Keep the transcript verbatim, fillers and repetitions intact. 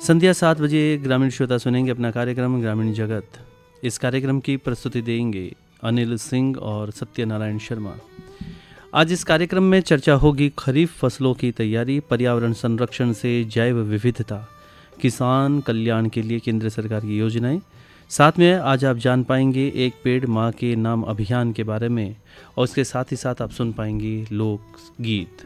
संध्या सात बजे ग्रामीण श्रोता सुनेंगे अपना कार्यक्रम ग्रामीण जगत। इस कार्यक्रम की प्रस्तुति देंगे अनिल सिंह और सत्यनारायण शर्मा। आज इस कार्यक्रम में चर्चा होगी खरीफ फसलों की तैयारी, पर्यावरण संरक्षण से जैव विविधता, किसान कल्याण के लिए केंद्र सरकार की योजनाएं। साथ में आज आप जान पाएंगे एक पेड़ माँ के नाम अभियान के बारे में और उसके साथ ही साथ आप सुन पाएंगे लोक गीत।